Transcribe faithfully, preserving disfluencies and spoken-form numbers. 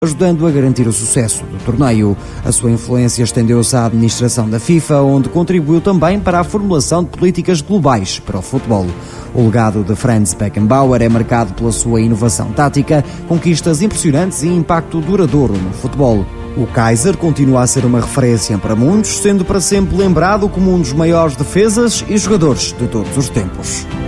ajudando a garantir o sucesso do torneio. A sua influência estendeu-se à administração da FIFA, onde contribuiu também para a formulação de políticas globais para o futebol. O legado de Franz Beckenbauer é marcado pela sua inovação tática, conquistas impressionantes e impacto duradouro no futebol. O Kaiser continua a ser uma referência para muitos, sendo para sempre lembrado como um dos maiores defesas e jogadores de todos os tempos.